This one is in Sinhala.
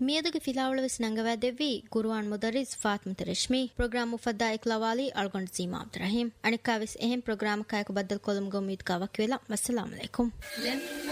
මියදුගේ ෆිලාවලවස් නංගවා දෙවි ගුරුවාන් මුදරිස් ෆාතිමා රෙෂ්මි ප්‍රෝග්‍රෑම් මුෆද්දා ඉක්ලාවාලි අල්ගොන්ඩ සීමා අබ්දුරහීම් අනිකාවිස් එහෙම් ප්‍රෝග්‍රෑම් කායක බද්දල් කොලම් ගොමීත් කාවක් වෙලා වස්සලාමු අලයිකුම්